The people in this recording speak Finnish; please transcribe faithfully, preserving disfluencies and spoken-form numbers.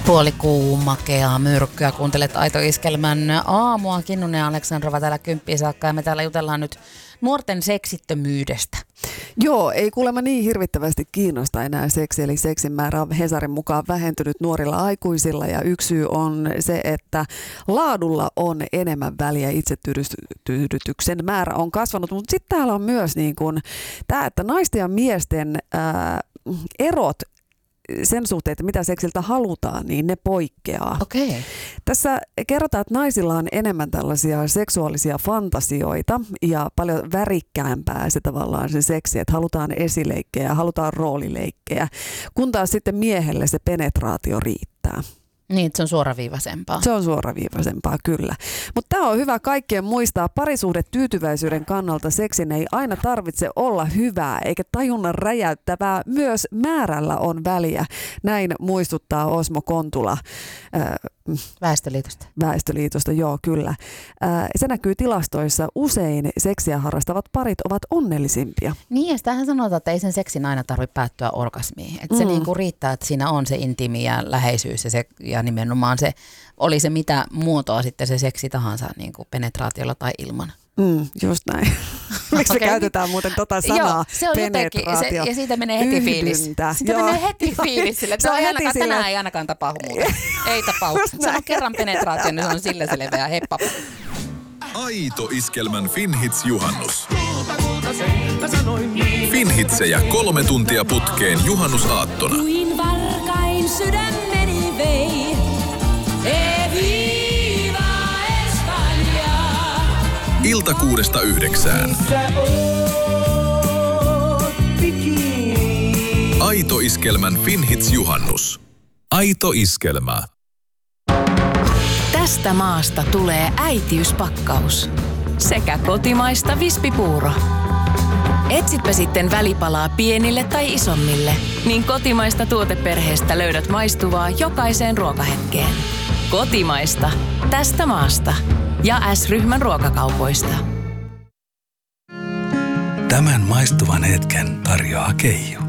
Puolikuumakeaa myrkkyä. Kuuntelet Aito Iskelmän aamua. Kinnunen ja Aleksandrova täällä kymppiin saakka ja me täällä jutellaan nyt nuorten seksittömyydestä. Joo, ei kuulemma niin hirvittävästi kiinnosta enää seksi, eli seksin määrä on Hesarin mukaan vähentynyt nuorilla aikuisilla ja yksi syy on se, että laadulla on enemmän väliä, itsetyydytyksen määrä on kasvanut, mutta sitten täällä on myös niin kuin tämä, että naisten ja miesten ää, erot sen suhteen, että mitä seksiltä halutaan, niin ne poikkeaa. Okay. Tässä kerrotaan, että naisilla on enemmän tällaisia seksuaalisia fantasioita ja paljon värikkäämpää se tavallaan se seksi, että halutaan esileikkejä, halutaan roolileikkejä, kun taas sitten miehelle se penetraatio riittää. Niin, se on suoraviivaisempaa. Se on suoraviivaisempaa, kyllä. Mutta tämä on hyvä kaikkien muistaa. Parisuhdetyytyväisyyden kannalta seksin ei aina tarvitse olla hyvää eikä tajunnan räjäyttävää. Myös määrällä on väliä. Näin muistuttaa Osmo Kontula. Äh, Väestöliitosta. Väestöliitosta, joo, kyllä. Äh, se näkyy tilastoissa. Usein seksiä harrastavat parit ovat onnellisimpia. Niin, ja sitähän sanotaan, että ei sen seksin aina tarvitse päättyä orgasmiin. Että se Mm. niinku riittää, että siinä on se intiimi ja läheisyys ja, se, ja nimenomaan se, oli se mitä muotoa sitten se seksi tahansa niin kuin penetraatiolla tai ilman. Mm, just näin. Miksi Okay. me käytetään muuten tota sanaa? Joo, se on jotenkin, se, ja siitä menee heti fiilis. Yhdyntä. Siitä Joo. menee heti fiilis sille. Se on ei heti ainakaan, sille- tänään ei ainakaan tapahdu muuten. Ei tapahdu. Sano kerran penetraatio, niin se on sillä selvä ja heppa. Aito Iskelmän Finhits-juhannus. Finhitsejä kolme tuntia putkeen juhannusaattona. Kuin varkain sydämeni vei, e viva Espanja. Ilta kuudesta yhdeksään. Aito Iskelmän Finhits-juhannus. Aito Iskelmä. Tästä maasta tulee äitiyspakkaus. Sekä kotimaista vispipuuro. Etsitpä sitten välipalaa pienille tai isommille, niin kotimaista tuoteperheestä löydät maistuvaa jokaiseen ruokahetkeen. Kotimaista. Tästä maasta. Ja S-ryhmän ruokakaupoista. Tämän maistuvan hetken tarjoaa Keijo.